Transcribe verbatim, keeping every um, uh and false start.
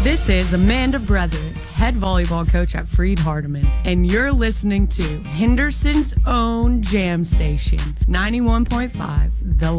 This is Amanda Brethren, head volleyball coach at Freed Hardeman, and you're listening to Henderson's own Jam Station, ninety-one point five, The